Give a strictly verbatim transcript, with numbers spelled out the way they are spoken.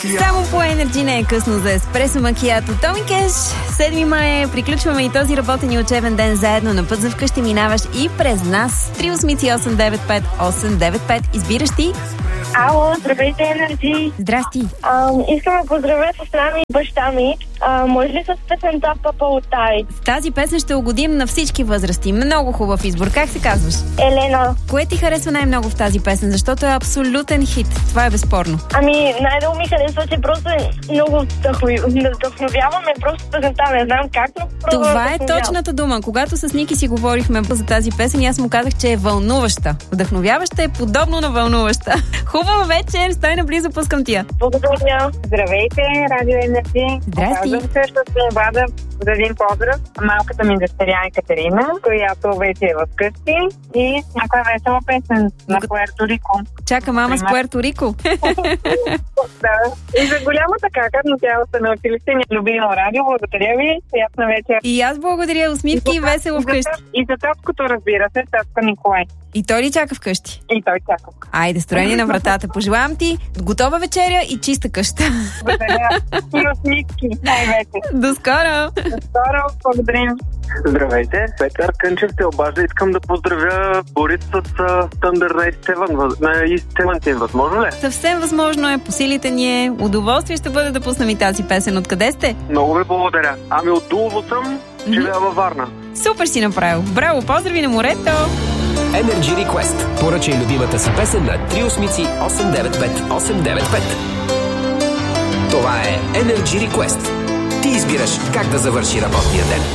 Само по Енерджи не е късно за еспресо макиато. Томи Кеш, седми май, приключваме и този работен и учебен ден заедно. На път за вкъщи минаваш и през нас. три осмици осем девет пет осем девет пет. Избираш ти. Ало, здравейте, Енерджи. Здрасти. А, искам да поздравя сестра ми и баща ми. А, може ли с песента Папа Отай? С тази песен ще угодим на всички възрасти. Много хубав избор. Как се казваш? Елена. Кое ти харесва най-много в тази песен? Защото е абсолютен хит. Това е безспорно. Ами, най-долу ми харесва, че просто е много вдъхновяваме просто песента. Не знам как, но просто това е точната дума. Когато с Ники си говорихме за тази песен, аз му казах, че е вълнуваща. Вдъхновяваща е подобно на вълнуваща. Хубава вечер, стой наблизо, пускам тия. Благодаря. Здравейте, Радио Енерджи. Здрасти. Казвам се с Невада за един поздрав. Малката ми дъщеря Екатерина, която вече е вкъщи и някоя весела песен на Пуерто Рико. Чака мама с Пуерто Рико. Да. И за голямата кака, но тя остана на училище. Любимо радио, благодаря ви. Приятна вечер. И аз благодаря. Усмивки и весело вкъщи. И за Топското, разбира се, Топска Николай. И той ли чака вкъщи? И той чака. Айде, строени на вратата. Пожелавам ти готова вечеря и чиста къща. Благодаря. И усмивки най-вече. До скоро! До скоро, благодарим. Здравейте, Петър Кънчев те обажда. Искам да поздравя Борис с uh, Thunder Night Seven, на East Seventeen. Възможно ли? Съвсем възможно е, по силите ни е. Удоволствие ще бъде да пуснем и тази песен. Откъде сте? Много ви благодаря. Ами от Дулово съм, живея във Варна. Супер си направил. Браво, поздрави на морето! Energy Request. Поръчай любимата си песен на три осмици осем девет пет осем девет пет. Това е Energy Request. Ти избираш как да завърши работния ден.